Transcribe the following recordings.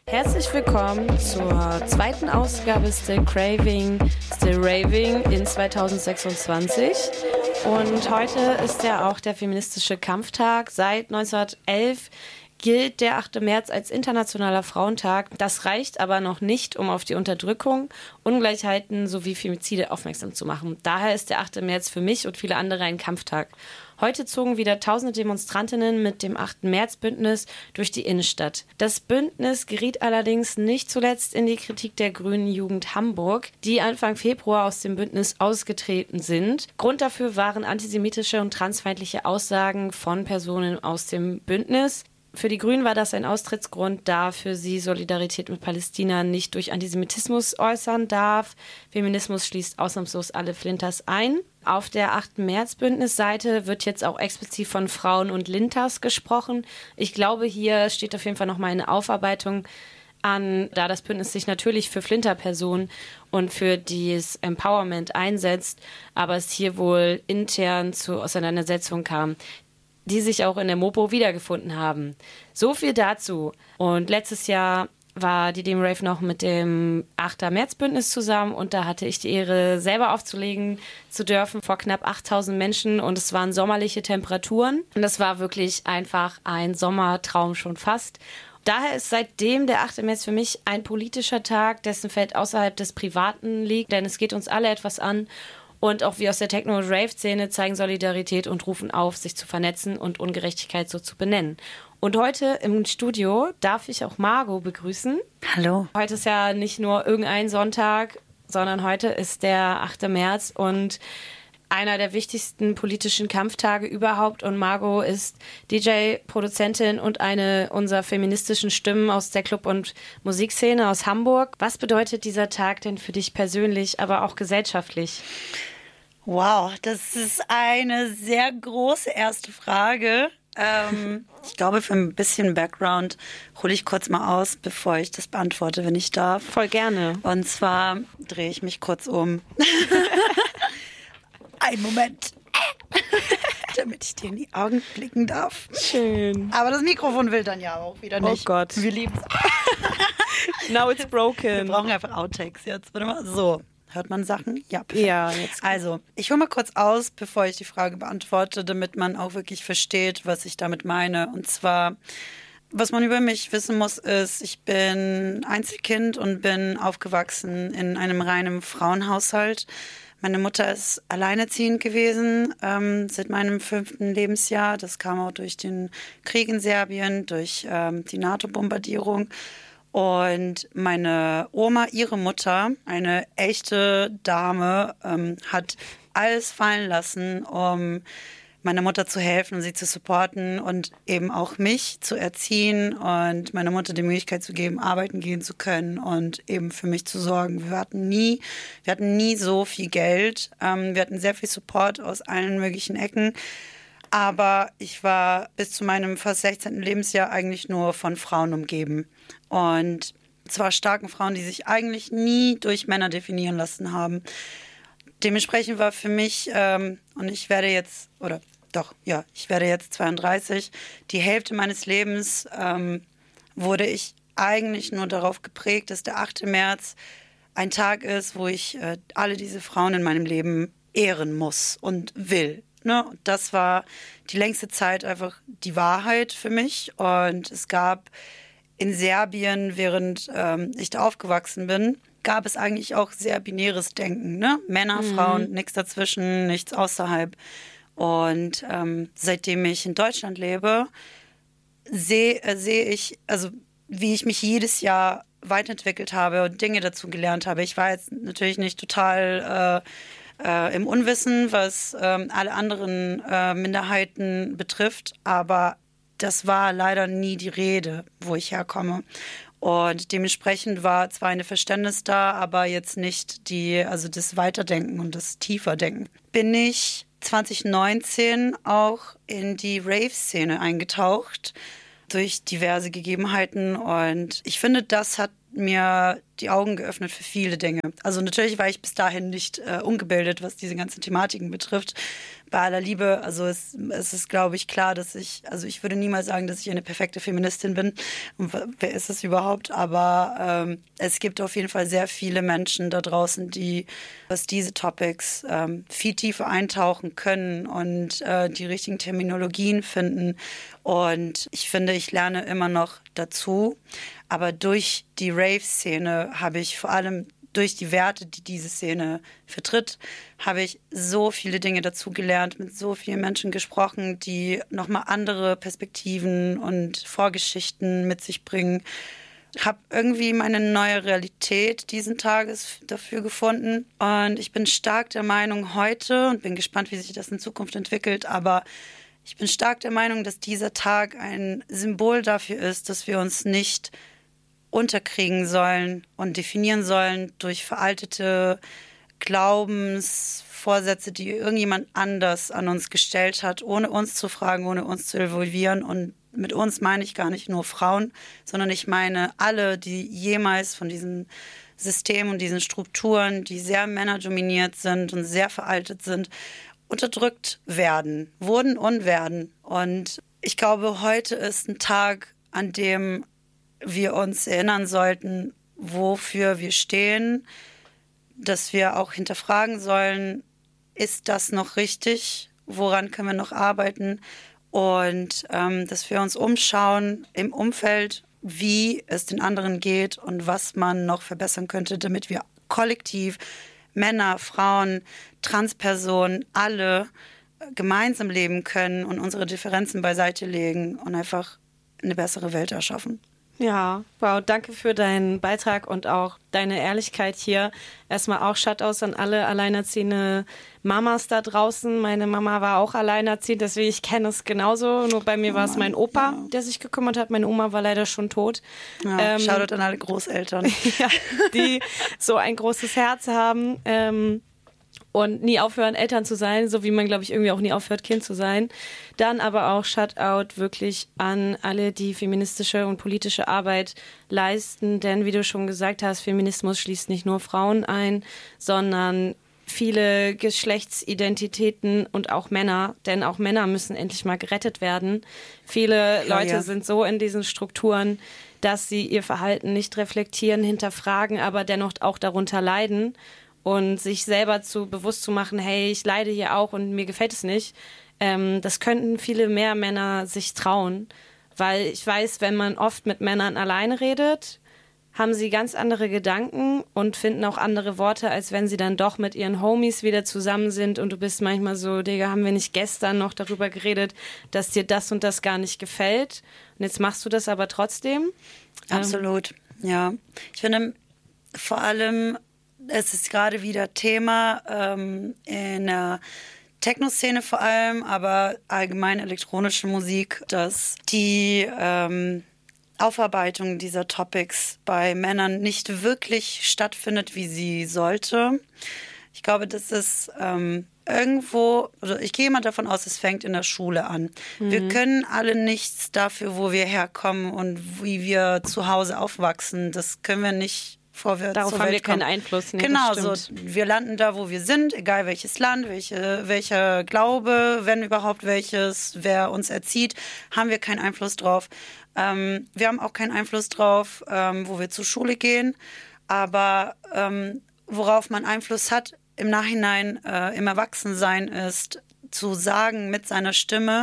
Herzlich willkommen zur zweiten Ausgabe Still Craving, Still Raving in 2026. Und heute ist ja auch der feministische Kampftag. Seit 1911 gilt der 8. März als internationaler Frauentag. Das reicht aber noch nicht, um auf die Unterdrückung, Ungleichheiten sowie Femizide aufmerksam zu machen. Daher ist der 8. März für mich und viele andere ein Kampftag. Heute zogen wieder tausende Demonstrantinnen mit dem 8. März-Bündnis durch die Innenstadt. Das Bündnis geriet allerdings nicht zuletzt in die Kritik der Grünen Jugend Hamburg, die Anfang Februar aus dem Bündnis ausgetreten sind. Grund dafür waren antisemitische und transfeindliche Aussagen von Personen aus dem Bündnis. Für die Grünen war das ein Austrittsgrund, da für sie Solidarität mit Palästina nicht durch Antisemitismus äußern darf. Feminismus schließt ausnahmslos alle Flinters ein. Auf der 8. März-Bündnisseite wird jetzt auch explizit von Frauen und Linters gesprochen. Ich glaube, hier steht auf jeden Fall nochmal eine Aufarbeitung an, da das Bündnis sich natürlich für Flinterpersonen und für das Empowerment einsetzt, aber es hier wohl intern zu Auseinandersetzungen kam, die sich auch in der Mopo wiedergefunden haben. So viel dazu. Und letztes Jahr war die Demo-Rave noch mit dem 8. März-Bündnis zusammen und da hatte ich die Ehre, selber aufzulegen zu dürfen vor knapp 8.000 Menschen und es waren sommerliche Temperaturen und das war wirklich einfach ein Sommertraum schon fast. Daher ist seitdem der 8. März für mich ein politischer Tag, dessen Feld außerhalb des Privaten liegt, denn es geht uns alle etwas an. Und auch wir aus der Techno- und Rave-Szene zeigen Solidarität und rufen auf, sich zu vernetzen und Ungerechtigkeit so zu benennen. Und heute im Studio darf ich auch Margot begrüßen. Hallo. Heute ist ja nicht nur irgendein Sonntag, sondern heute ist der 8. März und einer der wichtigsten politischen Kampftage überhaupt. Und Margot ist DJ, Produzentin und eine unserer feministischen Stimmen aus der Club- und Musikszene aus Hamburg. Was bedeutet dieser Tag denn für dich persönlich, aber auch gesellschaftlich? Wow, das ist eine sehr große erste Frage. Ich glaube, für ein bisschen Background hole ich kurz mal aus, bevor ich das beantworte, wenn ich darf. Voll gerne. Und zwar drehe ich mich kurz um. Einen Moment, damit ich dir in die Augen blicken darf. Schön. Aber das Mikrofon will dann ja auch wieder nicht. Oh Gott. Wir lieben es. Now it's broken. Wir brauchen einfach Outtakes jetzt. Warte mal. So, hört man Sachen? Ja, perfekt. Ja, jetzt. Also, ich hole mal kurz aus, bevor ich die Frage beantworte, damit man auch wirklich versteht, was ich damit meine. Und zwar, was man über mich wissen muss, ist, ich bin Einzelkind und bin aufgewachsen in einem reinen Frauenhaushalt. Meine Mutter ist alleinerziehend gewesen seit meinem 5. Lebensjahr. Das kam auch durch den Krieg in Serbien, durch die NATO-Bombardierung. Und meine Oma, ihre Mutter, eine echte Dame, hat alles fallen lassen, um meiner Mutter zu helfen und sie zu supporten und eben auch mich zu erziehen und meiner Mutter die Möglichkeit zu geben, arbeiten gehen zu können und eben für mich zu sorgen. Wir hatten nie so viel Geld. Wir hatten sehr viel Support aus allen möglichen Ecken. Aber ich war bis zu meinem fast 16. Lebensjahr eigentlich nur von Frauen umgeben. Und zwar starken Frauen, die sich eigentlich nie durch Männer definieren lassen haben. Dementsprechend war für mich, und ich werde jetzt 32, die Hälfte meines Lebens wurde ich eigentlich nur darauf geprägt, dass der 8. März ein Tag ist, wo ich alle diese Frauen in meinem Leben ehren muss und will. Ne? Das war die längste Zeit einfach die Wahrheit für mich. Und es gab in Serbien, während ich da aufgewachsen bin, gab es eigentlich auch sehr binäres Denken. Ne? Männer, Frauen, nichts dazwischen, nichts außerhalb. Und seitdem ich in Deutschland lebe, sehe ich, also wie ich mich jedes Jahr weiterentwickelt habe und Dinge dazu gelernt habe. Ich war jetzt natürlich nicht total im Unwissen, was alle anderen Minderheiten betrifft, aber das war leider nie die Rede, wo ich herkomme. Und dementsprechend war zwar ein Verständnis da, aber jetzt nicht das Weiterdenken und das Tieferdenken. Bin ich 2019 auch in die Rave-Szene eingetaucht durch diverse Gegebenheiten und ich finde, das hat mir die Augen geöffnet für viele Dinge. Also natürlich war ich bis dahin nicht ungebildet, was diese ganzen Thematiken betrifft. Bei aller Liebe, also es ist, glaube ich, klar, dass ich würde niemals sagen, dass ich eine perfekte Feministin bin. Und wer ist es überhaupt? Aber es gibt auf jeden Fall sehr viele Menschen da draußen, die, was diese Topics viel tiefer eintauchen können und die richtigen Terminologien finden. Und ich finde, ich lerne immer noch dazu. Aber durch die Rave-Szene habe ich vor allem durch die Werte, die diese Szene vertritt, habe ich so viele Dinge dazugelernt, mit so vielen Menschen gesprochen, die nochmal andere Perspektiven und Vorgeschichten mit sich bringen. Habe irgendwie meine neue Realität diesen Tages dafür gefunden. Und ich bin stark der Meinung heute und bin gespannt, wie sich das in Zukunft entwickelt, aber ich bin stark der Meinung, dass dieser Tag ein Symbol dafür ist, dass wir uns nicht unterkriegen sollen und definieren sollen durch veraltete Glaubensvorsätze, die irgendjemand anders an uns gestellt hat, ohne uns zu fragen, ohne uns zu involvieren. Und mit uns meine ich gar nicht nur Frauen, sondern ich meine alle, die jemals von diesem System und diesen Strukturen, die sehr männerdominiert sind und sehr veraltet sind, unterdrückt wurden und werden. Und ich glaube, heute ist ein Tag, an dem wir uns erinnern sollten, wofür wir stehen, dass wir auch hinterfragen sollen, ist das noch richtig? Woran können wir noch arbeiten? Und dass wir uns umschauen im Umfeld, wie es den anderen geht und was man noch verbessern könnte, damit wir kollektiv Männer, Frauen, Transpersonen, alle gemeinsam leben können und unsere Differenzen beiseite legen und einfach eine bessere Welt erschaffen. Ja, wow, danke für deinen Beitrag und auch deine Ehrlichkeit hier. Erstmal auch Shoutouts an alle alleinerziehende Mamas da draußen. Meine Mama war auch alleinerziehend, deswegen ich kenne es genauso. Nur bei mir war es mein Opa, der sich gekümmert hat. Meine Oma war leider schon tot. Ja, Shoutout an alle Großeltern. Ja, die so ein großes Herz haben. Und nie aufhören, Eltern zu sein, so wie man, glaube ich, irgendwie auch nie aufhört, Kind zu sein. Dann aber auch Shoutout wirklich an alle, die feministische und politische Arbeit leisten. Denn wie du schon gesagt hast, Feminismus schließt nicht nur Frauen ein, sondern viele Geschlechtsidentitäten und auch Männer. Denn auch Männer müssen endlich mal gerettet werden. Viele Leute sind so in diesen Strukturen, dass sie ihr Verhalten nicht reflektieren, hinterfragen, aber dennoch auch darunter leiden. Und sich selber bewusst zu machen, hey, ich leide hier auch und mir gefällt es nicht, das könnten viele mehr Männer sich trauen. Weil ich weiß, wenn man oft mit Männern alleine redet, haben sie ganz andere Gedanken und finden auch andere Worte, als wenn sie dann doch mit ihren Homies wieder zusammen sind. Und du bist manchmal so, Digga, haben wir nicht gestern noch darüber geredet, dass dir das und das gar nicht gefällt? Und jetzt machst du das aber trotzdem? Absolut, ja. Ich finde vor allem, es ist gerade wieder Thema in der Techno-Szene vor allem, aber allgemein elektronische Musik, dass die Aufarbeitung dieser Topics bei Männern nicht wirklich stattfindet, wie sie sollte. Ich glaube, das ist irgendwo, also ich gehe mal davon aus, es fängt in der Schule an. Wir können alle nichts dafür, wo wir herkommen und wie wir zu Hause aufwachsen. Das können wir nicht vorwärts. Darauf haben wir keinen Einfluss. Nee, genau, so wir landen da, wo wir sind, egal welches Land, welcher Glaube, wenn überhaupt welches, wer uns erzieht, haben wir keinen Einfluss drauf. Wir haben auch keinen Einfluss drauf, wo wir zur Schule gehen, aber worauf man Einfluss hat im Nachhinein im Erwachsensein ist, zu sagen mit seiner Stimme,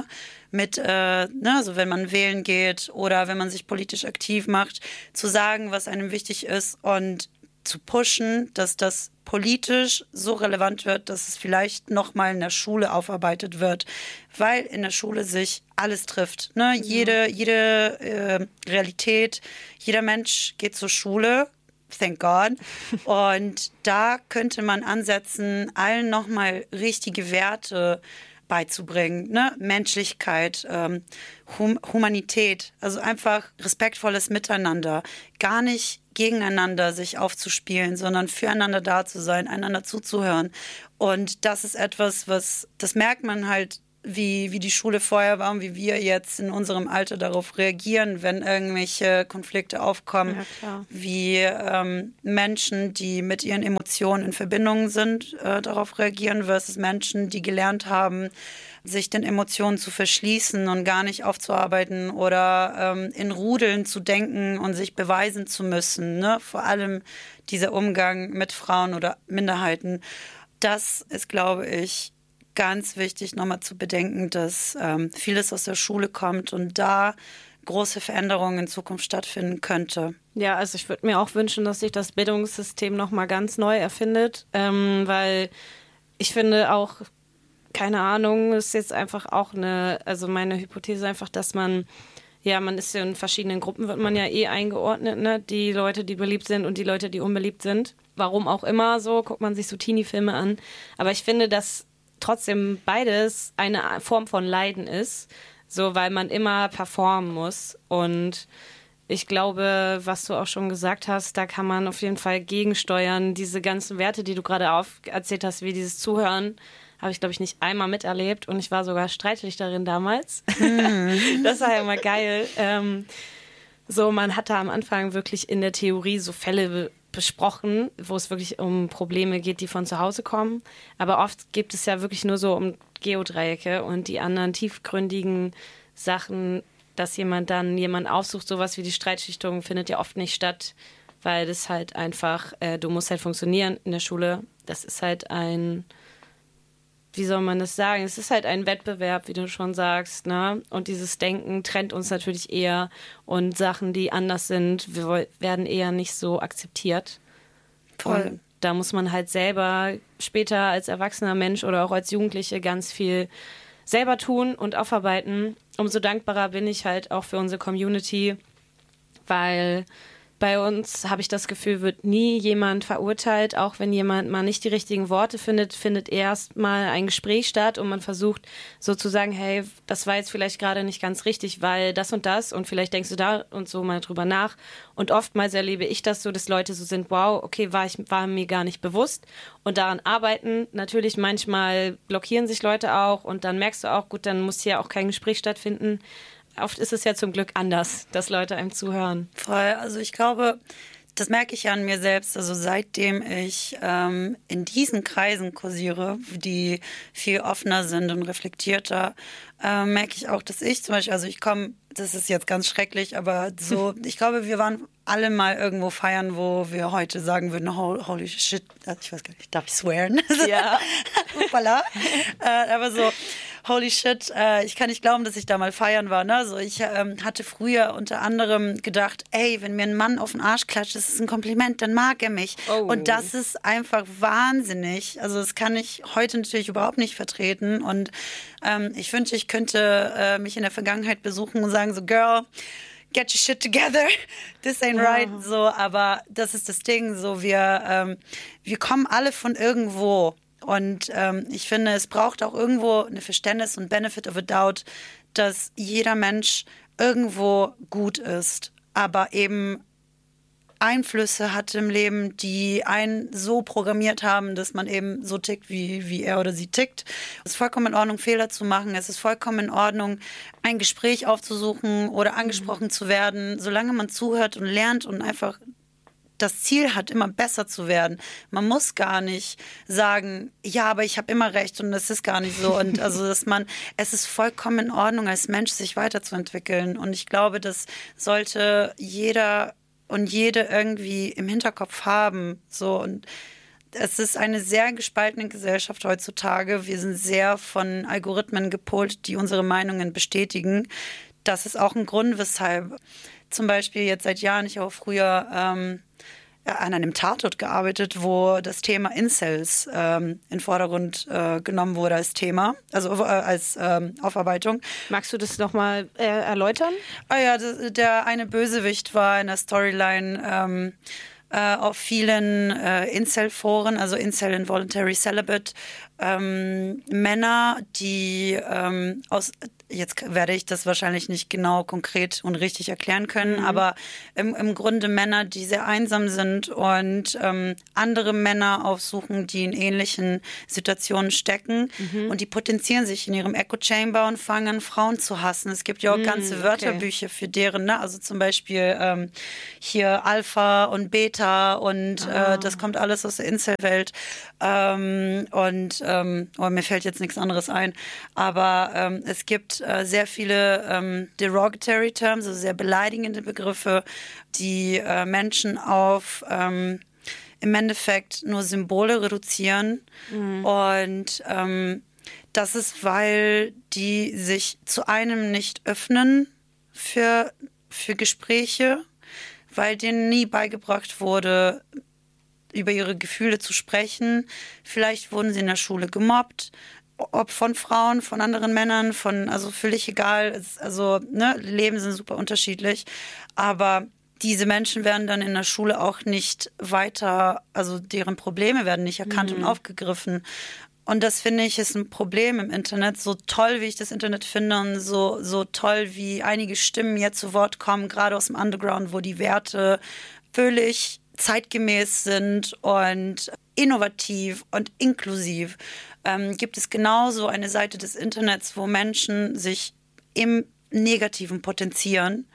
also wenn man wählen geht oder wenn man sich politisch aktiv macht, zu sagen, was einem wichtig ist und zu pushen, dass das politisch so relevant wird, dass es vielleicht nochmal in der Schule aufarbeitet wird, weil in der Schule sich alles trifft. Ne? Ja. Jede Realität, jeder Mensch geht zur Schule, thank God. Und da könnte man ansetzen, allen nochmal richtige Werte beizubringen, ne? Menschlichkeit, Humanität, also einfach respektvolles Miteinander, gar nicht gegeneinander sich aufzuspielen, sondern füreinander da zu sein, einander zuzuhören. Und das ist etwas, das merkt man halt wie die Schule vorher war und wie wir jetzt in unserem Alter darauf reagieren, wenn irgendwelche Konflikte aufkommen, wie Menschen, die mit ihren Emotionen in Verbindung sind, darauf reagieren versus Menschen, die gelernt haben, sich den Emotionen zu verschließen und gar nicht aufzuarbeiten oder in Rudeln zu denken und sich beweisen zu müssen. Ne? Vor allem dieser Umgang mit Frauen oder Minderheiten. Das ist, glaube ich, ganz wichtig, nochmal zu bedenken, dass vieles aus der Schule kommt und da große Veränderungen in Zukunft stattfinden könnte. Ja, also ich würde mir auch wünschen, dass sich das Bildungssystem nochmal ganz neu erfindet, weil ich finde auch, keine Ahnung, ist jetzt einfach auch also meine Hypothese einfach, dass man ist ja in verschiedenen Gruppen, wird man ja eingeordnet, ne? Die Leute, die beliebt sind und die Leute, die unbeliebt sind. Warum auch immer so, guckt man sich so Teenie-Filme an. Aber ich finde, dass trotzdem beides eine Form von Leiden ist, so weil man immer performen muss. Und ich glaube, was du auch schon gesagt hast, da kann man auf jeden Fall gegensteuern. Diese ganzen Werte, die du gerade erzählt hast, wie dieses Zuhören, habe ich, glaube ich, nicht einmal miterlebt. Und ich war sogar Streitrichterin damals. Das war ja immer geil. So, man hat da am Anfang wirklich in der Theorie so Fälle besprochen, wo es wirklich um Probleme geht, die von zu Hause kommen. Aber oft gibt es ja wirklich nur so um Geodreiecke und die anderen tiefgründigen Sachen, dass jemand aufsucht, sowas wie die Streitschlichtung findet ja oft nicht statt, weil das halt einfach, du musst halt funktionieren in der Schule. Das ist halt wie soll man das sagen? Es ist halt ein Wettbewerb, wie du schon sagst, ne? Und dieses Denken trennt uns natürlich eher und Sachen, die anders sind, werden eher nicht so akzeptiert. Voll. Und da muss man halt selber später als erwachsener Mensch oder auch als Jugendliche ganz viel selber tun und aufarbeiten. Umso dankbarer bin ich halt auch für unsere Community, weil bei uns, habe ich das Gefühl, wird nie jemand verurteilt, auch wenn jemand mal nicht die richtigen Worte findet erst mal ein Gespräch statt und man versucht sozusagen, hey, das war jetzt vielleicht gerade nicht ganz richtig, weil das und vielleicht denkst du da und so mal drüber nach. Und oftmals erlebe ich das so, dass Leute so sind, wow, okay, war mir gar nicht bewusst und daran arbeiten. Natürlich manchmal blockieren sich Leute auch und dann merkst du auch, gut, dann muss hier auch kein Gespräch stattfinden. Oft ist es ja zum Glück anders, dass Leute einem zuhören. Voll, also ich glaube, das merke ich ja an mir selbst. Also seitdem ich in diesen Kreisen kursiere, die viel offener sind und reflektierter, merke ich auch, dass ich zum Beispiel, also ich komme, das ist jetzt ganz schrecklich, aber so, ich glaube, wir waren alle mal irgendwo feiern, wo wir heute sagen würden, holy shit, ich weiß gar nicht, darf ich swearen? Ja. Hoppala. Aber so, holy shit, ich kann nicht glauben, dass ich da mal feiern war. Ne? So, ich hatte früher unter anderem gedacht, ey, wenn mir ein Mann auf den Arsch klatscht, das ist ein Kompliment, dann mag er mich. Oh. Und das ist einfach wahnsinnig. Also das kann ich heute natürlich überhaupt nicht vertreten. Und ich wünschte, ich könnte mich in der Vergangenheit besuchen und sagen so, Girl, get your shit together, this ain't right. So, aber das ist das Ding, so wir kommen alle von irgendwo. Und ich finde, es braucht auch irgendwo eine Verständnis und Benefit of a Doubt, dass jeder Mensch irgendwo gut ist, aber eben Einflüsse hat im Leben, die einen so programmiert haben, dass man eben so tickt, wie er oder sie tickt. Es ist vollkommen in Ordnung, Fehler zu machen. Es ist vollkommen in Ordnung, ein Gespräch aufzusuchen oder angesprochen zu werden, solange man zuhört und lernt und einfach das Ziel hat, immer besser zu werden. Man muss gar nicht sagen, ja, aber ich habe immer recht und es ist gar nicht so. Und also, es ist vollkommen in Ordnung, als Mensch sich weiterzuentwickeln. Und ich glaube, das sollte jeder und jede irgendwie im Hinterkopf haben. So, und es ist eine sehr gespaltene Gesellschaft heutzutage. Wir sind sehr von Algorithmen gepolt, die unsere Meinungen bestätigen. Das ist auch ein Grund, weshalb zum Beispiel jetzt seit Jahren, ich auch früher an einem Tatort gearbeitet, wo das Thema Incels in den Vordergrund genommen wurde als Thema, also als Aufarbeitung. Magst du das nochmal erläutern? Ah ja, der eine Bösewicht war in der Storyline auf vielen Incel-Foren, also Incel Involuntary Celibate, Männer, die jetzt werde ich das wahrscheinlich nicht genau, konkret und richtig erklären können, aber im Grunde Männer, die sehr einsam sind und andere Männer aufsuchen, die in ähnlichen Situationen stecken und die potenzieren sich in ihrem Echo Chamber und fangen an, Frauen zu hassen. Es gibt ja auch ganze Wörterbücher für deren, ne? Also zum Beispiel hier Alpha und Beta und das kommt alles aus der Incel-Welt mir fällt jetzt nichts anderes ein, aber es gibt sehr viele derogatory terms, also sehr beleidigende Begriffe, die Menschen auf im Endeffekt nur Symbole reduzieren. Und das ist, weil die sich zu einem nicht öffnen für Gespräche, weil denen nie beigebracht wurde, über ihre Gefühle zu sprechen. Vielleicht wurden sie in der Schule gemobbt, ob von Frauen, von anderen Männern, also völlig egal. Leben sind super unterschiedlich. Aber diese Menschen werden dann in der Schule auch nicht weiter, also deren Probleme werden nicht erkannt und aufgegriffen. Und das, finde ich, ist ein Problem im Internet. So toll, wie ich das Internet finde und so toll, wie einige Stimmen jetzt zu Wort kommen, gerade aus dem Underground, wo die Werte völlig zeitgemäß sind und innovativ und inklusiv, gibt es genauso eine Seite des Internets, wo Menschen sich im Negativen potenzieren.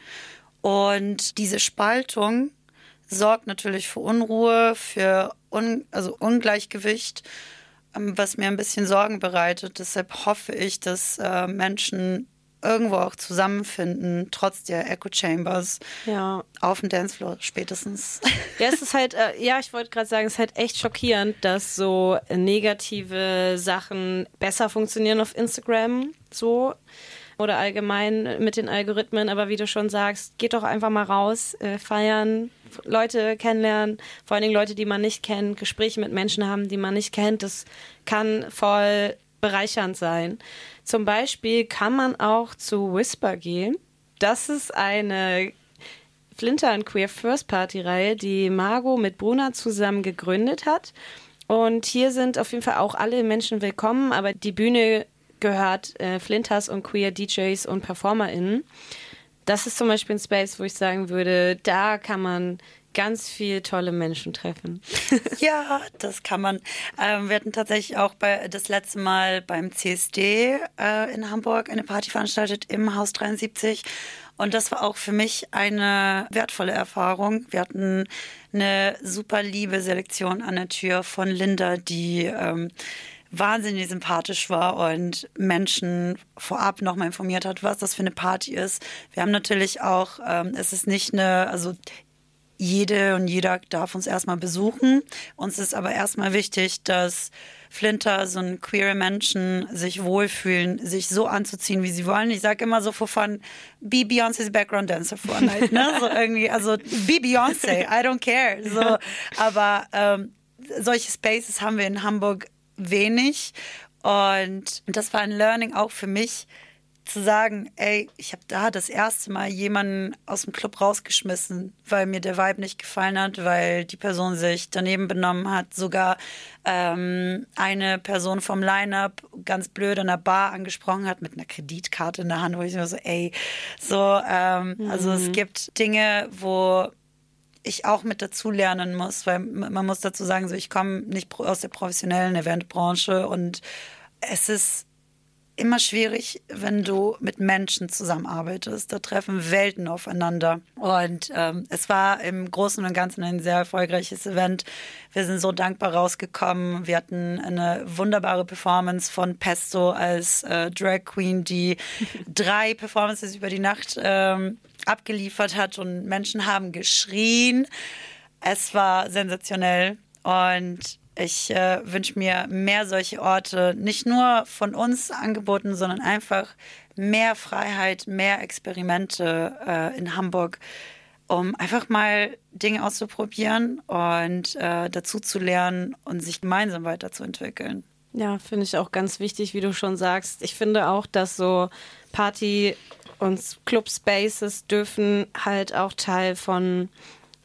Und diese Spaltung sorgt natürlich für Unruhe, für Ungleichgewicht, was mir ein bisschen Sorgen bereitet. Deshalb hoffe ich, dass Menschen irgendwo auch zusammenfinden, trotz der Echo Chambers, auf dem Dancefloor spätestens. Ja, es ist halt, ich wollte gerade sagen, es ist halt echt schockierend, dass so negative Sachen besser funktionieren auf Instagram, so, oder allgemein mit den Algorithmen, aber wie du schon sagst, geht doch einfach mal raus, feiern, Leute kennenlernen, vor allen Dingen Leute, die man nicht kennt, Gespräche mit Menschen haben, die man nicht kennt, das kann voll bereichernd sein. Zum Beispiel kann man auch zu Whisper gehen. Das ist eine Flinter & Queer First Party Reihe, die Margot mit Bruna zusammen gegründet hat. Und hier sind auf jeden Fall auch alle Menschen willkommen, aber die Bühne gehört Flinters und Queer DJs und PerformerInnen. Das ist zum Beispiel ein Space, wo ich sagen würde, da kann man ganz viele tolle Menschen treffen. Ja, das kann man. Wir hatten tatsächlich auch das letzte Mal beim CSD in Hamburg eine Party veranstaltet im Haus 73. Und das war auch für mich eine wertvolle Erfahrung. Wir hatten eine super liebe Selektion an der Tür von Linda, die wahnsinnig sympathisch war und Menschen vorab nochmal informiert hat, was das für eine Party ist. Wir haben natürlich auch, es ist nicht jede und jeder darf uns erstmal besuchen. Uns ist aber erstmal wichtig, dass Flinter, so ein queere Menschen, sich wohlfühlen, sich so anzuziehen, wie sie wollen. Ich sage immer so for fun, be Beyoncé's Background Dancer for a night, ne? So irgendwie, also be Beyoncé, I don't care. So, aber solche Spaces haben wir in Hamburg wenig. Und das war ein Learning auch für mich, zu sagen, ey, ich habe da das erste Mal jemanden aus dem Club rausgeschmissen, weil mir der Vibe nicht gefallen hat, weil die Person sich daneben benommen hat. Sogar eine Person vom Line-Up ganz blöd an der Bar angesprochen hat mit einer Kreditkarte in der Hand, wo ich so, ey, also es gibt Dinge, wo ich auch mit dazu lernen muss, weil man muss dazu sagen, so ich komme nicht aus der professionellen Eventbranche und es ist immer schwierig, wenn du mit Menschen zusammenarbeitest. Da treffen Welten aufeinander. Und es war im Großen und Ganzen ein sehr erfolgreiches Event. Wir sind so dankbar rausgekommen. Wir hatten eine wunderbare Performance von Pesto als Drag Queen, die 3 Performances über die Nacht abgeliefert hat und Menschen haben geschrien. Es war sensationell und ich wünsche mir mehr solche Orte, nicht nur von uns angeboten, sondern einfach mehr Freiheit, mehr Experimente in Hamburg, um einfach mal Dinge auszuprobieren und dazu zu lernen und sich gemeinsam weiterzuentwickeln. Ja, finde ich auch ganz wichtig, wie du schon sagst. Ich finde auch, dass so Party- und Club-Spaces dürfen halt auch Teil von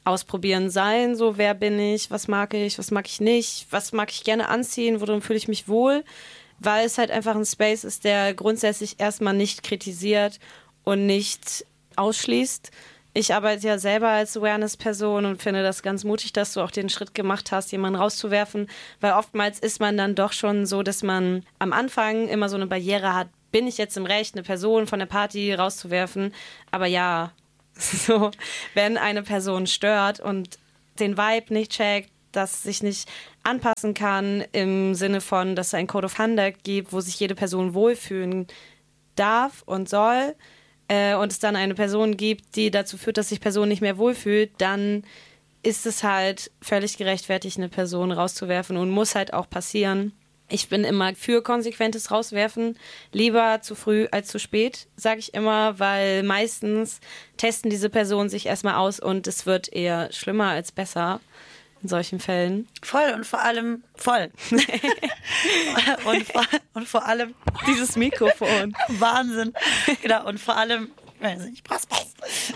Ausprobieren sein, so wer bin ich, was mag ich nicht, was mag ich gerne anziehen, worin fühle ich mich wohl, weil es halt einfach ein Space ist, der grundsätzlich erstmal nicht kritisiert und nicht ausschließt. Ich arbeite ja selber als Awareness-Person und finde das ganz mutig, dass du auch den Schritt gemacht hast, jemanden rauszuwerfen, weil oftmals ist man dann doch schon so, dass man am Anfang immer so eine Barriere hat, bin ich jetzt im Recht, eine Person von der Party rauszuwerfen, aber ja, so, wenn eine Person stört und den Vibe nicht checkt, das sich nicht anpassen kann im Sinne von, dass es ein Code of Conduct gibt, wo sich jede Person wohlfühlen darf und soll, und es dann eine Person gibt, die dazu führt, dass sich Person nicht mehr wohlfühlt, dann ist es halt völlig gerechtfertigt, eine Person rauszuwerfen und muss halt auch passieren. Ich bin immer für konsequentes Rauswerfen, lieber zu früh als zu spät, sage ich immer, weil meistens testen diese Personen sich erstmal aus und es wird eher schlimmer als besser in solchen Fällen. Voll und vor allem voll. und vor allem dieses Mikrofon. Wahnsinn. Genau, und vor allem, ich brauche Space.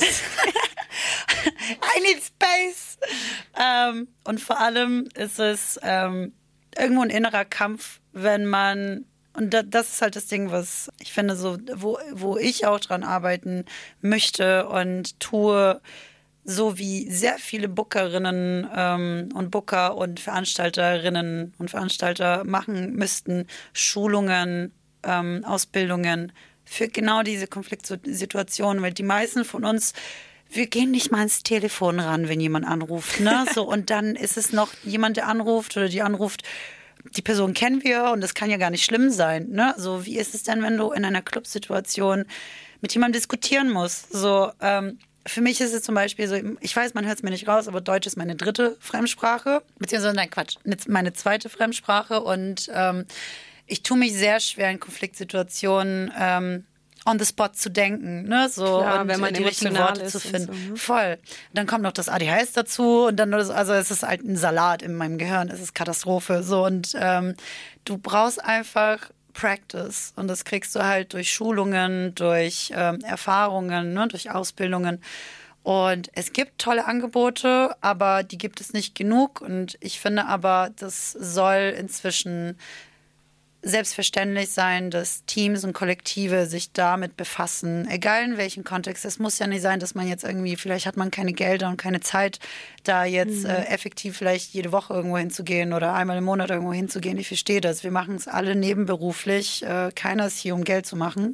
I need space. Und vor allem ist es irgendwo ein innerer Kampf, wenn man, und das ist halt das Ding, was ich finde, so, wo ich auch dran arbeiten möchte und tue, so wie sehr viele Bookerinnen und Booker und Veranstalterinnen und Veranstalter machen müssten, Schulungen, Ausbildungen für genau diese Konfliktsituationen, weil die meisten von uns, wir gehen nicht mal ins Telefon ran, wenn jemand anruft, ne? So, und dann ist es noch jemand, der anruft oder die anruft, die Person kennen wir und das kann ja gar nicht schlimm sein, ne? So, wie ist es denn, wenn du in einer Clubsituation mit jemandem diskutieren musst? So, für mich ist es zum Beispiel so, ich weiß, man hört es mir nicht raus, aber Deutsch ist meine dritte Fremdsprache, beziehungsweise, nein, Quatsch, meine zweite Fremdsprache und ich tue mich sehr schwer in Konfliktsituationen, on the spot zu denken, ne, so, klar, und wenn man die richtigen Worte zu finden. So, ne? Voll. Dann kommt noch das ADHS dazu und dann, also es ist halt ein Salat in meinem Gehirn, es ist Katastrophe, so, und du brauchst einfach Practice und das kriegst du halt durch Schulungen, durch Erfahrungen, ne, durch Ausbildungen. Und es gibt tolle Angebote, aber die gibt es nicht genug und ich finde aber, das soll inzwischen selbstverständlich sein, dass Teams und Kollektive sich damit befassen, egal in welchem Kontext. Es muss ja nicht sein, dass man jetzt irgendwie, vielleicht hat man keine Gelder und keine Zeit, da jetzt effektiv vielleicht jede Woche irgendwo hinzugehen oder einmal im Monat irgendwo hinzugehen. Ich verstehe das. Wir machen es alle nebenberuflich. Keiner ist hier, um Geld zu machen.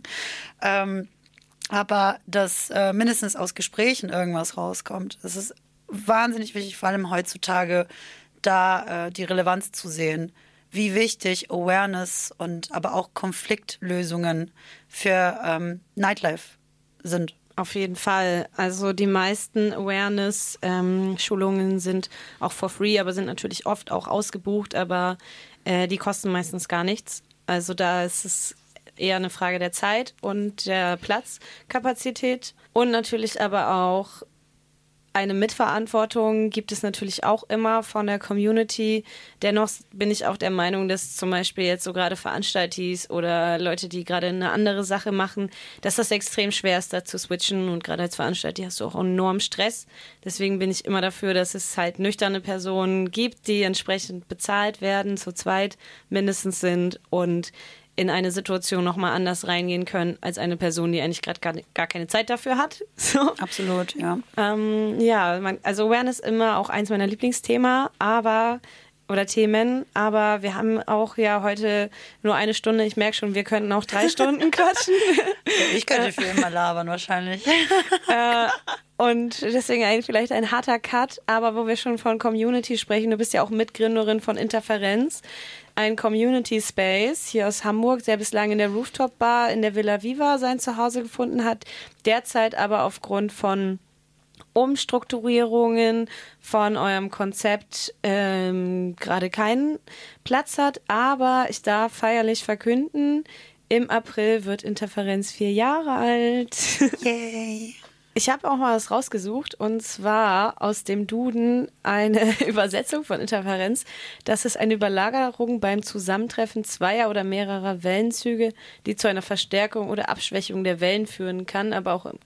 Aber dass mindestens aus Gesprächen irgendwas rauskommt, das ist wahnsinnig wichtig, vor allem heutzutage, da die Relevanz zu sehen, wie wichtig Awareness und aber auch Konfliktlösungen für Nightlife sind. Auf jeden Fall. Also die meisten Awareness-Schulungen sind auch for free, aber sind natürlich oft auch ausgebucht, aber die kosten meistens gar nichts. Also da ist es eher eine Frage der Zeit und der Platzkapazität und natürlich aber auch eine Mitverantwortung gibt es natürlich auch immer von der Community. Dennoch bin ich auch der Meinung, dass zum Beispiel jetzt so gerade Veranstaltis oder Leute, die gerade eine andere Sache machen, dass das extrem schwer ist, da zu switchen. Und gerade als Veranstalter hast du auch enorm Stress. Deswegen bin ich immer dafür, dass es halt nüchterne Personen gibt, die entsprechend bezahlt werden, zu zweit mindestens sind und in eine Situation nochmal anders reingehen können, als eine Person, die eigentlich gerade gar keine Zeit dafür hat. So. Absolut, ja. Also Awareness ist immer auch eins meiner Lieblingsthemen, Themen, aber wir haben auch ja heute nur eine Stunde. Ich merke schon, wir könnten auch 3 Stunden quatschen. Ich könnte für immer labern wahrscheinlich. Und deswegen vielleicht ein harter Cut, aber wo wir schon von Community sprechen, du bist ja auch Mitgründerin von Interferenz, ein Community Space hier aus Hamburg, der bislang in der Rooftop Bar in der Villa Viva sein Zuhause gefunden hat, derzeit aber aufgrund von Umstrukturierungen von eurem Konzept gerade keinen Platz hat, aber ich darf feierlich verkünden, im April wird Interferenz 4 Jahre alt. Yay! Ich habe auch mal was rausgesucht und zwar aus dem Duden eine Übersetzung von Interferenz. Das ist eine Überlagerung beim Zusammentreffen zweier oder mehrerer Wellenzüge, die zu einer Verstärkung oder Abschwächung der Wellen führen kann, aber auch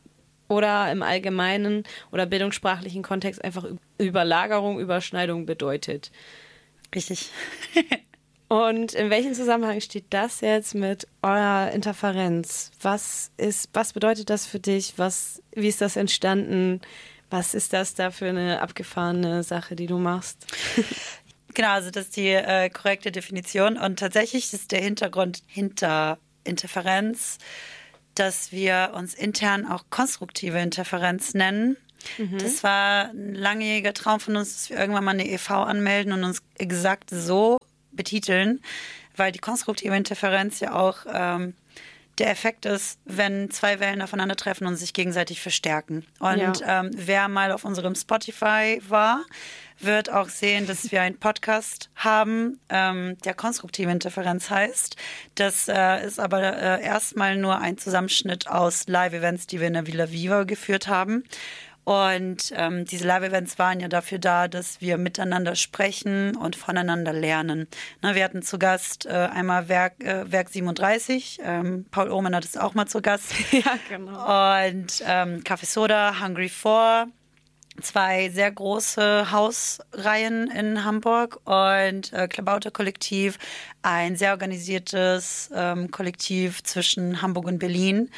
oder im allgemeinen oder bildungssprachlichen Kontext einfach Überlagerung, Überschneidung bedeutet. Richtig. Und in welchem Zusammenhang steht das jetzt mit eurer Interferenz? Was bedeutet das für dich? Wie ist das entstanden? Was ist das da für eine abgefahrene Sache, die du machst? Genau, also das ist die korrekte Definition. Und tatsächlich ist der Hintergrund hinter Interferenz, dass wir uns intern auch konstruktive Interferenz nennen. Das war ein langjähriger Traum von uns, dass wir irgendwann mal eine e.V. anmelden und uns exakt so betiteln, weil die konstruktive Interferenz ja auch der Effekt ist, wenn zwei Wellen aufeinandertreffen und sich gegenseitig verstärken. Und wer mal auf unserem Spotify war, wird auch sehen, dass wir einen Podcast haben, der konstruktive Interferenz heißt. Das ist aber erstmal nur ein Zusammenschnitt aus Live-Events, die wir in der Villa Viva geführt haben. Und diese Live-Events waren ja dafür da, dass wir miteinander sprechen und voneinander lernen. Ne, wir hatten zu Gast einmal Werk 37, Paul Oman hat es auch mal zu Gast. Ja, genau. Und Café Soda, Hungry 4, 2 sehr große Hausreihen in Hamburg und Klabauter Kollektiv, ein sehr organisiertes Kollektiv zwischen Hamburg und Berlin.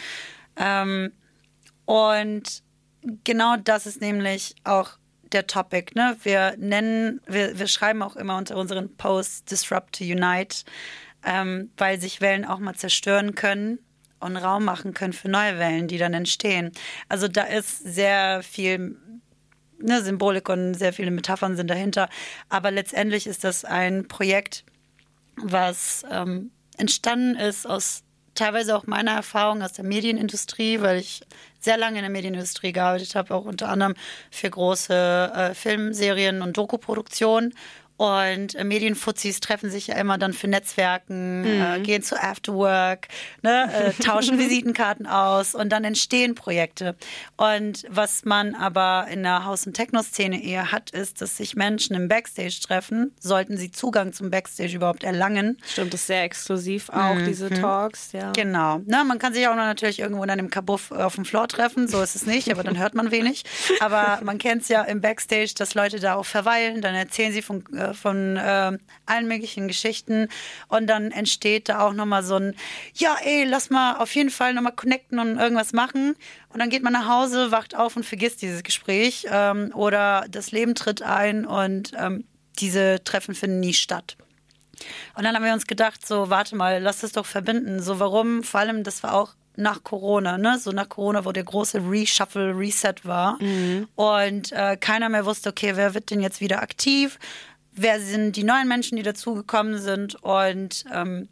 Und genau das ist nämlich auch der Topic. Ne? Wir schreiben auch immer unter unseren Posts Disrupt to Unite, weil sich Wellen auch mal zerstören können und Raum machen können für neue Wellen, die dann entstehen. Also da ist sehr viel Symbolik und sehr viele Metaphern sind dahinter. Aber letztendlich ist das ein Projekt, was entstanden ist aus teilweise auch meiner Erfahrung aus der Medienindustrie, weil ich sehr lange in der Medienindustrie gearbeitet habe, auch unter anderem für große Filmserien und Dokuproduktionen. Und Medienfuzis treffen sich ja immer dann für Netzwerken, gehen zu Afterwork, tauschen Visitenkarten aus und dann entstehen Projekte. Und was man aber in der House- und Techno-Szene eher hat, ist, dass sich Menschen im Backstage treffen, sollten sie Zugang zum Backstage überhaupt erlangen. Stimmt, das ist sehr exklusiv auch, diese Talks. Ja. Genau. Man kann sich auch noch natürlich irgendwo in einem Kabuff auf dem Floor treffen, so ist es nicht, aber dann hört man wenig. Aber man kennt es ja im Backstage, dass Leute da auch verweilen, dann erzählen sie von allen möglichen Geschichten und dann entsteht da auch nochmal so ein, lass mal auf jeden Fall nochmal connecten und irgendwas machen und dann geht man nach Hause, wacht auf und vergisst dieses Gespräch oder das Leben tritt ein und diese Treffen finden nie statt. Und dann haben wir uns gedacht, so warte mal, lass es doch verbinden, so warum, vor allem das war auch nach Corona, ne? So nach Corona, wo der große Reshuffle, Reset war und keiner mehr wusste, okay, wer wird denn jetzt wieder aktiv? Wer sind die neuen Menschen, die dazugekommen sind? Und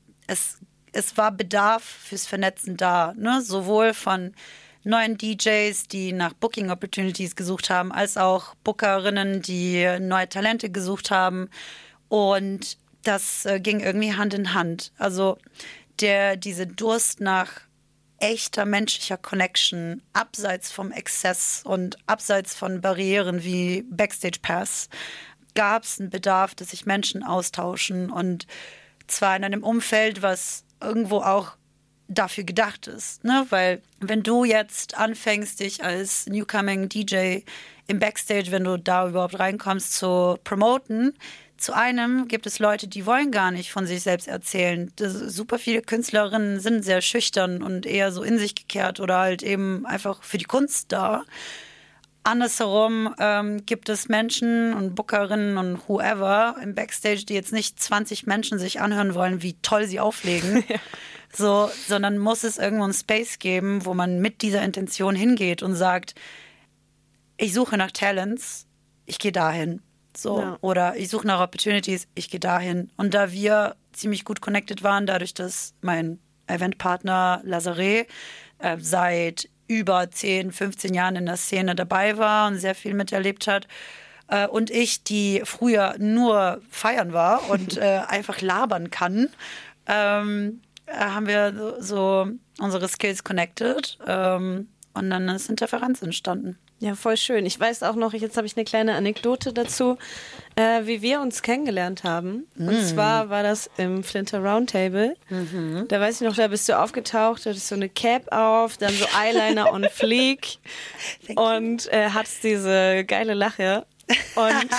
es war Bedarf fürs Vernetzen da, ne? Sowohl von neuen DJs, die nach Booking Opportunities gesucht haben, als auch Bookerinnen, die neue Talente gesucht haben. Und das ging irgendwie Hand in Hand. Also diese Durst nach echter menschlicher Connection, abseits vom Exzess und abseits von Barrieren wie Backstage Pass, gab es einen Bedarf, dass sich Menschen austauschen und zwar in einem Umfeld, was irgendwo auch dafür gedacht ist. Ne? Weil wenn du jetzt anfängst, dich als Newcoming DJ im Backstage, wenn du da überhaupt reinkommst, zu promoten, zu einem gibt es Leute, die wollen gar nicht von sich selbst erzählen. Super viele Künstlerinnen sind sehr schüchtern und eher so in sich gekehrt oder halt eben einfach für die Kunst da. Andersherum gibt es Menschen und Bookerinnen und whoever im Backstage, die jetzt nicht 20 Menschen sich anhören wollen, wie toll sie auflegen, sondern muss es irgendwo einen Space geben, wo man mit dieser Intention hingeht und sagt, ich suche nach Talents, ich gehe dahin. Oder ich suche nach Opportunities, ich gehe dahin. Und da wir ziemlich gut connected waren, dadurch, dass mein Eventpartner Lazare seit über 10, 15 Jahren in der Szene dabei war und sehr viel miterlebt hat. Und ich, die früher nur feiern war und einfach labern kann, haben wir so unsere Skills connected und dann ist Interferenz entstanden. Ja, voll schön. Ich weiß auch noch, jetzt habe ich eine kleine Anekdote dazu, wie wir uns kennengelernt haben. Und zwar war das im Flinter Roundtable. Da weiß ich noch, da bist du aufgetaucht, hattest so eine Cap auf, dann so Eyeliner on fleek und hattest diese geile Lache. Und,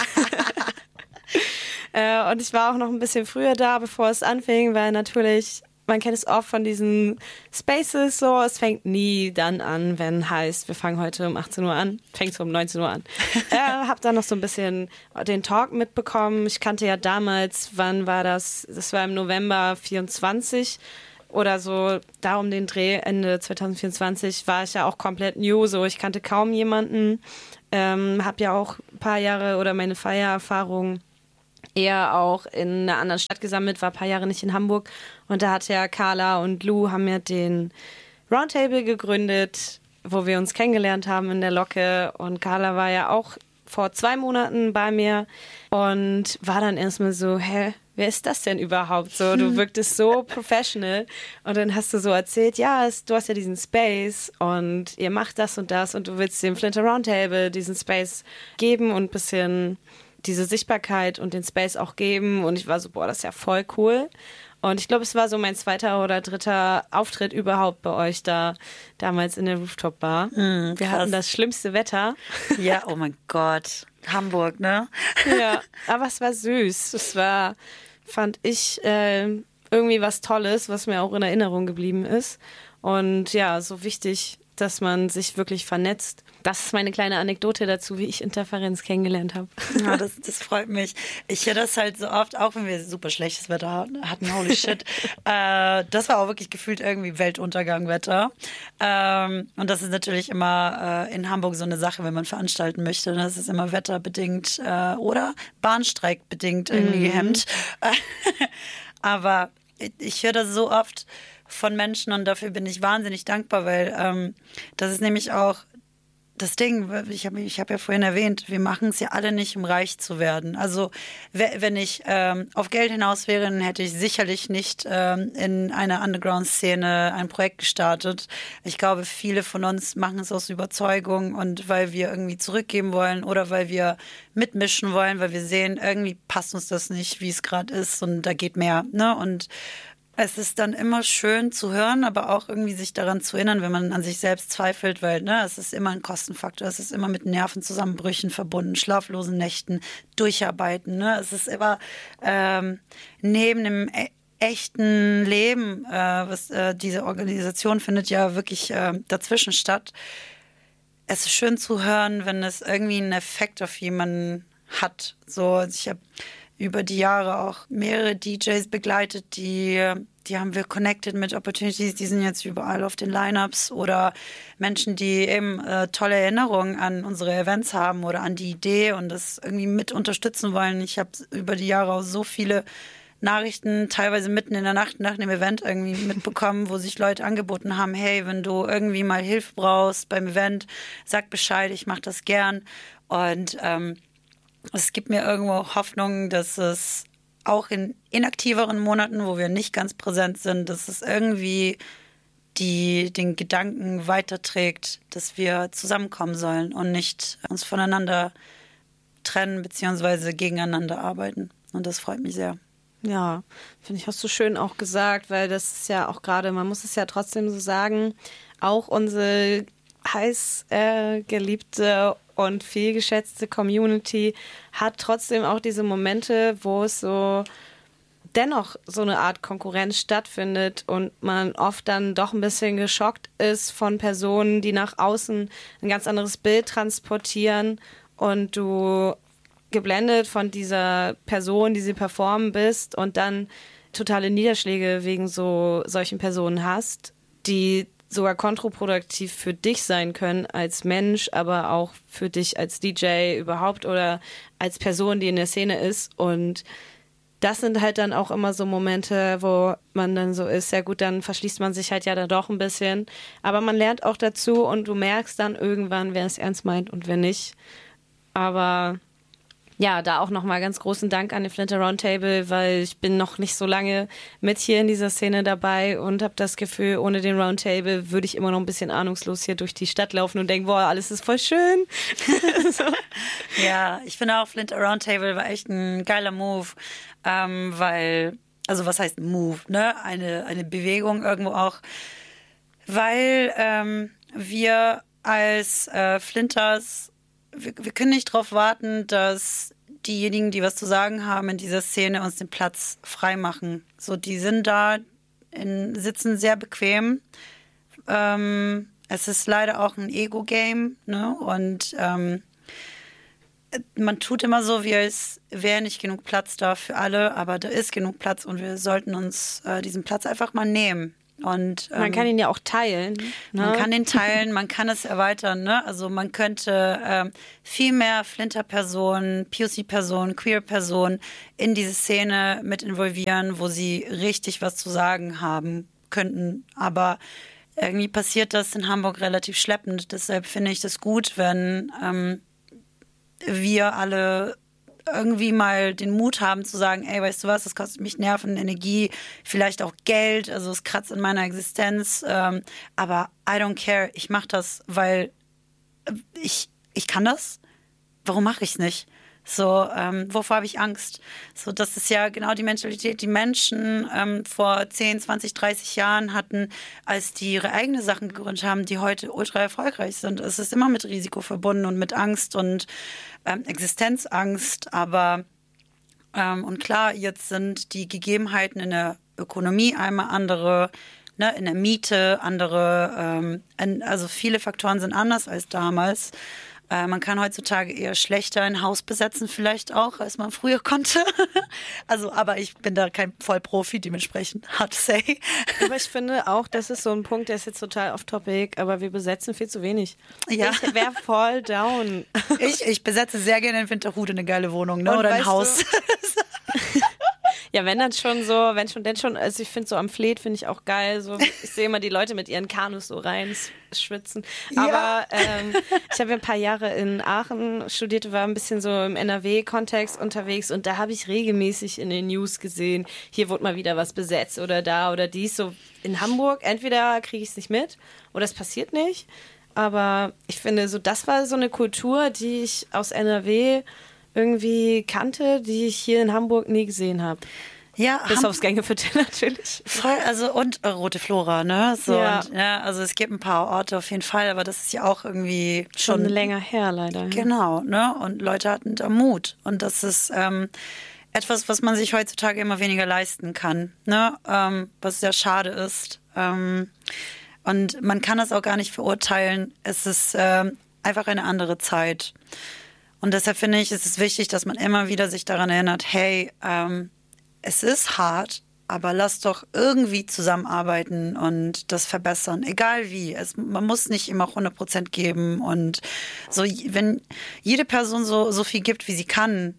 und ich war auch noch ein bisschen früher da, bevor es anfing, weil natürlich... Man kennt es oft von diesen Spaces so, es fängt nie dann an, wenn heißt, wir fangen heute um 18 Uhr an, fängt so um 19 Uhr an. Hab dann noch so ein bisschen den Talk mitbekommen. Ich kannte ja damals, wann war das? Das war im November 24 oder so, da um den Dreh, Ende 2024, war ich ja auch komplett new, so ich kannte kaum jemanden, hab ja auch ein paar Jahre oder meine Feiererfahrung eher auch in einer anderen Stadt gesammelt, war ein paar Jahre nicht in Hamburg. Und da hat ja Carla und Lou haben ja den Roundtable gegründet, wo wir uns kennengelernt haben in der Locke. Und Carla war ja auch vor 2 Monaten bei mir und war dann erstmal so, hä, wer ist das denn überhaupt? So, du wirktest so professional. Und dann hast du so erzählt, ja, du hast ja diesen Space und ihr macht das und du willst dem Flinter Roundtable diesen Space geben und ein bisschen diese Sichtbarkeit und den Space auch geben. Und ich war so, boah, das ist ja voll cool. Und ich glaube, es war so mein 2. oder 3. Auftritt überhaupt bei euch da, damals in der Rooftop-Bar. Wir hatten das schlimmste Wetter. Ja, oh mein Gott. Hamburg, ne? Ja, aber es war süß. Es war, fand ich, irgendwie was Tolles, was mir auch in Erinnerung geblieben ist. Und ja, so wichtig, dass man sich wirklich vernetzt. Das ist meine kleine Anekdote dazu, wie ich Interferenz kennengelernt habe. Ja, das freut mich. Ich höre das halt so oft, auch wenn wir super schlechtes Wetter hatten, holy shit. Das war auch wirklich gefühlt irgendwie Weltuntergangwetter. Und das ist natürlich immer in Hamburg so eine Sache, wenn man veranstalten möchte. Das ist immer wetterbedingt oder bahnstreikbedingt irgendwie gehemmt. Aber ich höre das so oft von Menschen und dafür bin ich wahnsinnig dankbar, weil das ist nämlich auch das Ding, ich hab ja vorhin erwähnt, wir machen es ja alle nicht, um reich zu werden. Also wenn ich auf Geld hinaus wäre, dann hätte ich sicherlich nicht in einer Underground-Szene ein Projekt gestartet. Ich glaube, viele von uns machen es aus Überzeugung und weil wir irgendwie zurückgeben wollen oder weil wir mitmischen wollen, weil wir sehen, irgendwie passt uns das nicht, wie es gerade ist und da geht mehr, ne? Und es ist dann immer schön zu hören, aber auch irgendwie sich daran zu erinnern, wenn man an sich selbst zweifelt, weil es ist immer ein Kostenfaktor, es ist immer mit Nervenzusammenbrüchen verbunden, schlaflosen Nächten, Durcharbeiten. Ne? Es ist immer neben dem echten Leben, was diese Organisation findet ja wirklich dazwischen statt. Es ist schön zu hören, wenn es irgendwie einen Effekt auf jemanden hat. So, ich habe über die Jahre auch mehrere DJs begleitet, die haben wir connected mit Opportunities, die sind jetzt überall auf den Lineups oder Menschen, die eben tolle Erinnerungen an unsere Events haben oder an die Idee und das irgendwie mit unterstützen wollen. Ich habe über die Jahre auch so viele Nachrichten, teilweise mitten in der Nacht nach dem Event irgendwie mitbekommen, wo sich Leute angeboten haben, hey, wenn du irgendwie mal Hilfe brauchst beim Event, sag Bescheid, ich mache das gern. Und es gibt mir irgendwo Hoffnung, dass es auch in inaktiveren Monaten, wo wir nicht ganz präsent sind, dass es irgendwie den Gedanken weiterträgt, dass wir zusammenkommen sollen und nicht uns voneinander trennen bzw. gegeneinander arbeiten. Und das freut mich sehr. Ja, finde ich, hast du schön auch gesagt, weil das ist ja auch gerade, man muss es ja trotzdem so sagen, auch unsere heiß geliebte und viel geschätzte Community hat trotzdem auch diese Momente, wo es so dennoch so eine Art Konkurrenz stattfindet und man oft dann doch ein bisschen geschockt ist von Personen, die nach außen ein ganz anderes Bild transportieren und du geblendet von dieser Person, die sie performen bist und dann totale Niederschläge wegen solchen Personen hast, die sogar kontraproduktiv für dich sein können als Mensch, aber auch für dich als DJ überhaupt oder als Person, die in der Szene ist. Und das sind halt dann auch immer so Momente, wo man dann so ist, ja gut, dann verschließt man sich halt ja da doch ein bisschen. Aber man lernt auch dazu und du merkst dann irgendwann, wer es ernst meint und wer nicht. Aber Ja, da auch nochmal ganz großen Dank an den Flinter Roundtable, weil ich bin noch nicht so lange mit hier in dieser Szene dabei und habe das Gefühl, ohne den Roundtable würde ich immer noch ein bisschen ahnungslos hier durch die Stadt laufen und denken, boah, alles ist voll schön. So. Ja, ich finde auch Flinter Roundtable war echt ein geiler Move, weil, also was heißt Move, ne? Eine Bewegung irgendwo auch, weil wir als Flinters wir können nicht darauf warten, dass diejenigen, die was zu sagen haben in dieser Szene, uns den Platz frei machen. So, die sind da, sitzen sehr bequem. Es ist leider auch ein Ego-Game, ne? Und man tut immer so, wie es wäre nicht genug Platz da für alle, aber da ist genug Platz und wir sollten uns diesen Platz einfach mal nehmen. Und, man kann ihn ja auch teilen. Ne? Man kann ihn teilen, man kann es erweitern. Ne? Also man könnte viel mehr Flinter-Personen, POC-Personen, Queer-Personen in diese Szene mit involvieren, wo sie richtig was zu sagen haben könnten. Aber irgendwie passiert das in Hamburg relativ schleppend. Deshalb finde ich das gut, wenn wir alle irgendwie mal den Mut haben zu sagen, ey, weißt du was, das kostet mich Nerven, Energie, vielleicht auch Geld, also es kratzt in meiner Existenz, aber I don't care, ich mache das, weil ich kann das, warum mache ich es nicht? So, wovor habe ich Angst? So, das ist ja genau die Mentalität, die Menschen vor 10, 20, 30 Jahren hatten, als die ihre eigenen Sachen gegründet haben, die heute ultra erfolgreich sind. Es ist immer mit Risiko verbunden und mit Angst und Existenzangst, aber und klar, jetzt sind die Gegebenheiten in der Ökonomie einmal andere, ne, in der Miete andere, also viele Faktoren sind anders als damals. Man kann heutzutage eher schlechter ein Haus besetzen, vielleicht auch, als man früher konnte. Also, aber ich bin da kein Vollprofi, dementsprechend hard to say. Aber ich finde auch, das ist so ein Punkt, der ist jetzt total off-topic, aber wir besetzen viel zu wenig. Ja. Ich wäre voll down. Ich besetze sehr gerne in Winterhude eine geile Wohnung, ne? Oder ein Haus. Ja, wenn dann schon so, wenn schon, denn schon, also ich finde so am Fleet finde ich auch geil, so, ich sehe immer die Leute mit ihren Kanus so rein schwitzen, aber ich habe ja ein paar Jahre in Aachen studiert, war ein bisschen so im NRW-Kontext unterwegs und da habe ich regelmäßig in den News gesehen, hier wurde mal wieder was besetzt oder da oder dies, so in Hamburg, entweder kriege ich es nicht mit oder es passiert nicht, aber ich finde so, das war so eine Kultur, die ich aus NRW irgendwie kannte, die ich hier in Hamburg nie gesehen habe. Ja, bis aufs Gängeviertel natürlich. Voll, also und Rote Flora, ne? So, ja. Und, ja, also es gibt ein paar Orte auf jeden Fall, aber das ist ja auch irgendwie schon länger her, leider. Genau, ne? Und Leute hatten da Mut. Und das ist etwas, was man sich heutzutage immer weniger leisten kann, ne? Was sehr schade ist. Und man kann das auch gar nicht verurteilen. Es ist einfach eine andere Zeit. Und deshalb finde ich, es ist wichtig, dass man immer wieder sich daran erinnert, hey, es ist hart, aber lass doch irgendwie zusammenarbeiten und das verbessern, egal wie. Man muss nicht immer 100% geben und so, wenn jede Person so viel gibt, wie sie kann,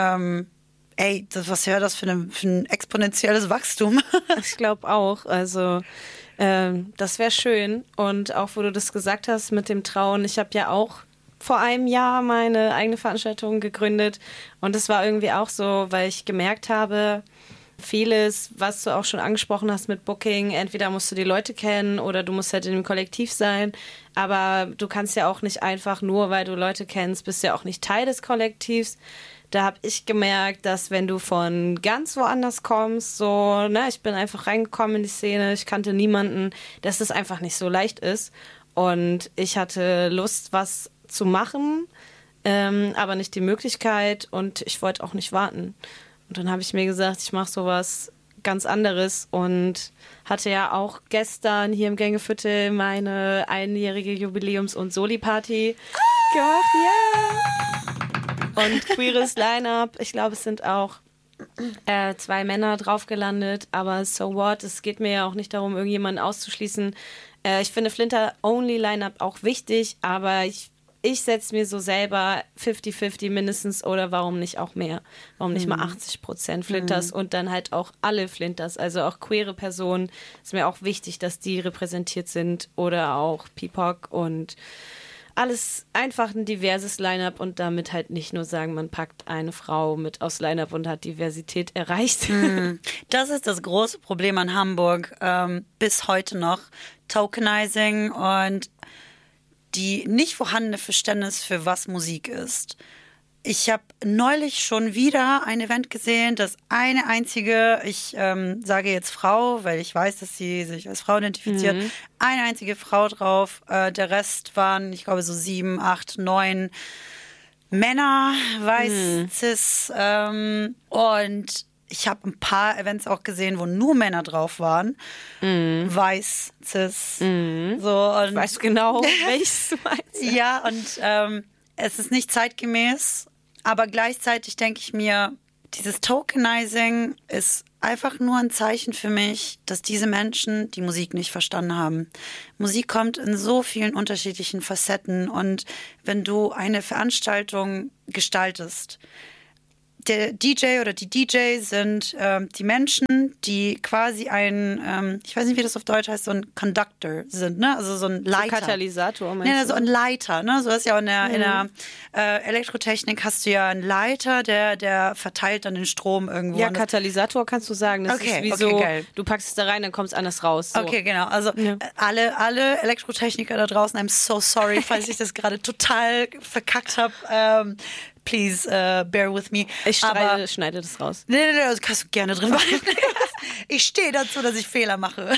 was wäre das für ein exponentielles Wachstum? Ich glaube auch, also das wäre schön und auch, wo du das gesagt hast mit dem Trauen, ich habe ja auch vor einem Jahr meine eigene Veranstaltung gegründet und es war irgendwie auch so, weil ich gemerkt habe, vieles, was du auch schon angesprochen hast mit Booking, entweder musst du die Leute kennen oder du musst halt in dem Kollektiv sein, aber du kannst ja auch nicht einfach nur, weil du Leute kennst, bist ja auch nicht Teil des Kollektivs. Da habe ich gemerkt, dass wenn du von ganz woanders kommst, so, ne, ich bin einfach reingekommen in die Szene, ich kannte niemanden, dass es einfach nicht so leicht ist und ich hatte Lust, was zu machen, aber nicht die Möglichkeit und ich wollte auch nicht warten. Und dann habe ich mir gesagt, ich mache sowas ganz anderes und hatte ja auch gestern hier im Gängeviertel meine einjährige Jubiläums- und Soli-Party gemacht. Ja! Und queeres Line-Up. Ich glaube, es sind auch 2 Männer drauf gelandet, aber so what? Es geht mir ja auch nicht darum, irgendjemanden auszuschließen. Ich finde Flinter-Only-Line-Up auch wichtig, aber ich setze mir so selber 50-50 mindestens oder warum nicht auch mehr? Warum nicht mal 80% Flinters und dann halt auch alle Flinters, also auch queere Personen. Ist mir auch wichtig, dass die repräsentiert sind oder auch PIPOC und alles einfach ein diverses Line-Up und damit halt nicht nur sagen, man packt eine Frau mit aus Line-Up und hat Diversität erreicht. Das ist das große Problem an Hamburg, bis heute noch. Tokenizing und die nicht vorhandene Verständnis für was Musik ist. Ich habe neulich schon wieder ein Event gesehen, das eine einzige, ich sage jetzt Frau, weil ich weiß, dass sie sich als Frau identifiziert, eine einzige Frau drauf. Der Rest waren, ich glaube, so 7, 8, 9 Männer, weiß, cis. Und ich habe ein paar Events auch gesehen, wo nur Männer drauf waren. Weiß, cis. So, und Ich weiß genau, welches du meinst. ja, und es ist nicht zeitgemäß, aber gleichzeitig denke ich mir, dieses Tokenizing ist einfach nur ein Zeichen für mich, dass diese Menschen die Musik nicht verstanden haben. Musik kommt in so vielen unterschiedlichen Facetten und wenn du eine Veranstaltung gestaltest, der DJ oder die DJ sind die Menschen, die quasi ich weiß nicht, wie das auf Deutsch heißt, so ein Conductor sind, ne? Also so ein Leiter. So Katalysator, meinst Ja, du? so ein Leiter, ne? So ist ja auch in der Elektrotechnik hast du ja einen Leiter, der verteilt dann den Strom irgendwo. Ja, Und das- Katalysator kannst du sagen. Das Okay, ist wie okay, so, geil. du packst es da rein, dann kommt es anders raus. So. Okay, genau. Also Ja. alle Elektrotechniker da draußen, I'm so sorry, falls ich das gerade total verkackt habe. Please bear with me. Ich schneide das raus. Nee, das kannst du gerne drin bleiben. Ich stehe dazu, dass ich Fehler mache.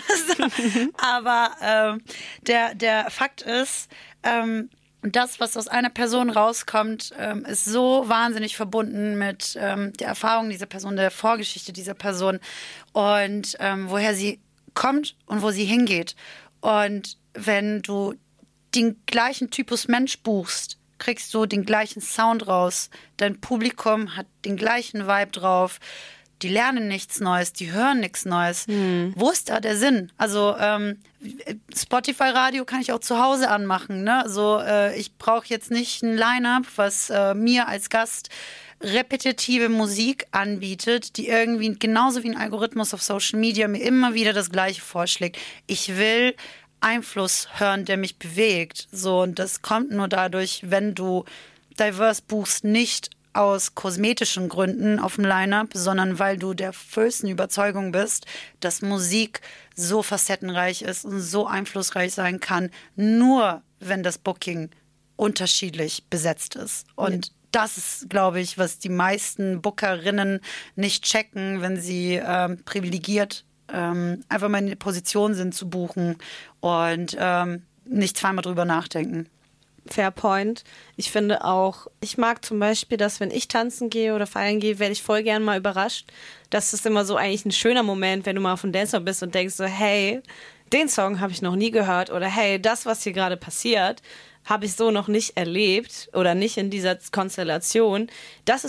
Aber der Fakt ist, das, was aus einer Person rauskommt, ist so wahnsinnig verbunden mit der Erfahrung dieser Person, der Vorgeschichte dieser Person und woher sie kommt und wo sie hingeht. Und wenn du den gleichen Typus Mensch buchst, kriegst du den gleichen Sound raus. Dein Publikum hat den gleichen Vibe drauf. Die lernen nichts Neues, die hören nichts Neues. Wo ist da der Sinn? Also Spotify-Radio kann ich auch zu Hause anmachen. Ne? Also ich brauche jetzt nicht ein Line-Up, was mir als Gast repetitive Musik anbietet, die irgendwie genauso wie ein Algorithmus auf Social Media mir immer wieder das Gleiche vorschlägt. Ich will Einfluss hören, der mich bewegt. So, und das kommt nur dadurch, wenn du diverse buchst, nicht aus kosmetischen Gründen auf dem Line-Up, sondern weil du der festen Überzeugung bist, dass Musik so facettenreich ist und so einflussreich sein kann, nur wenn das Booking unterschiedlich besetzt ist. Und das ist, glaube ich, was die meisten Bookerinnen nicht checken, wenn sie privilegiert einfach mal in der Position sind zu buchen und nicht zweimal drüber nachdenken. Fair point. Ich finde auch, ich mag zum Beispiel, dass wenn ich tanzen gehe oder feiern gehe, werde ich voll gern mal überrascht. Das ist immer so eigentlich ein schöner Moment, wenn du mal auf dem Dancefloor bist und denkst so, hey, den Song habe ich noch nie gehört oder hey, das, was hier gerade passiert, habe ich so noch nicht erlebt oder nicht in dieser Konstellation. Das